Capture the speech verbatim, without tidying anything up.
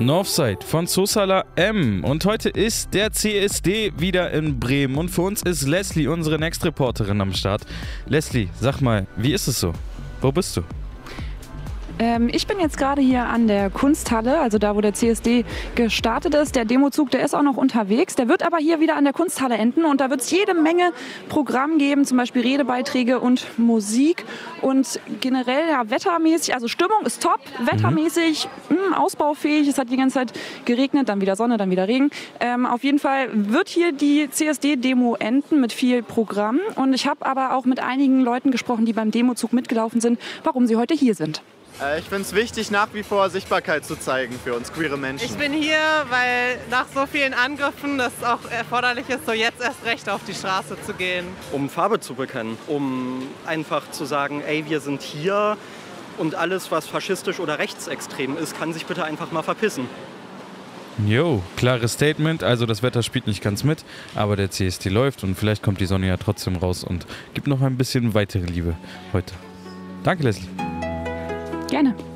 Northside von Sosala M. Und heute ist der C S D wieder in Bremen. Und für uns ist Leslie, unsere Next-Reporterin, am Start. Leslie, sag mal, wie ist es so? Wo bist du? Ähm, ich bin jetzt gerade hier an der Kunsthalle, also da, wo der C S D gestartet ist. Der Demozug, der ist auch noch unterwegs. Der wird aber hier wieder an der Kunsthalle enden. Und da wird es jede Menge Programm geben, zum Beispiel Redebeiträge und Musik. Und generell, ja, wettermäßig, also Stimmung ist top, wettermäßig, mhm. mh, ausbaufähig. Es hat die ganze Zeit geregnet, dann wieder Sonne, dann wieder Regen. Ähm, auf jeden Fall wird hier die C S D-Demo enden mit viel Programm. Und ich habe aber auch mit einigen Leuten gesprochen, die beim Demozug mitgelaufen sind, warum sie heute hier sind. Ich finde es wichtig, nach wie vor Sichtbarkeit zu zeigen für uns queere Menschen. Ich bin hier, weil nach so vielen Angriffen das auch erforderlich ist, so jetzt erst recht auf die Straße zu gehen. Um Farbe zu bekennen, um einfach zu sagen, ey, wir sind hier und alles, was faschistisch oder rechtsextrem ist, kann sich bitte einfach mal verpissen. Jo, klares Statement. Also das Wetter spielt nicht ganz mit, aber der C S D läuft und vielleicht kommt die Sonne ja trotzdem raus und gibt noch ein bisschen weitere Liebe heute. Danke, Leslie. Gerne.